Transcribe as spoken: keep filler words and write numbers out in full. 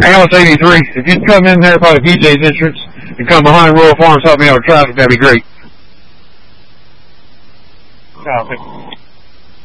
Alice eighty-three. If you'd come in there by the P J's entrance and come behind Royal Farms, help me out with traffic, that'd be great. Copy.